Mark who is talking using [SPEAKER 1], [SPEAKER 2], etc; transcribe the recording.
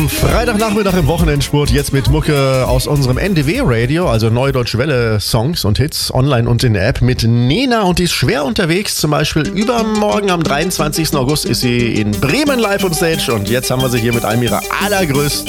[SPEAKER 1] Freitagnachmittag im Wochenendspurt, jetzt mit Mucke aus unserem NDW-Radio, also Neue Deutsche Welle Songs und Hits, online und in der App mit Nena, und die ist schwer unterwegs. Zum Beispiel übermorgen am 23. August ist sie in Bremen live on stage, und jetzt haben wir sie hier mit einem ihrer allergrößten